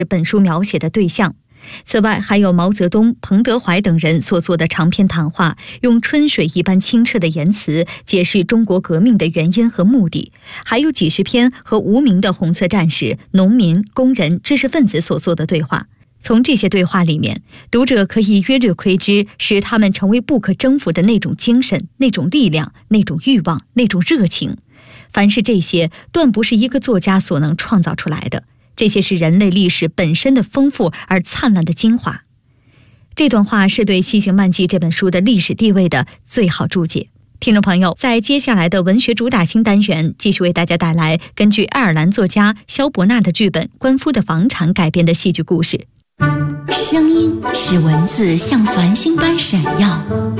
本书描写的对象。此外，还有毛泽东、彭德怀等人所做的长篇谈话，用春水一般清澈的言辞解释中国革命的原因和目的，还有几十篇和无名的红色战士、农民、工人、知识分子所做的对话。从这些对话里面，读者可以约略窥知使他们成为不可征服的那种精神、那种力量、那种欲望、那种热情。凡是这些，断不是一个作家所能创造出来的。这些是人类历史本身的丰富而灿烂的精华。这段话是对《西行漫记》这本书的历史地位的最好注解。听众朋友，在接下来的文学主打新单元，继续为大家带来根据爱尔兰作家萧伯纳的剧本《官夫的房产》改编的戏剧故事。 声音使文字像繁星般闪耀，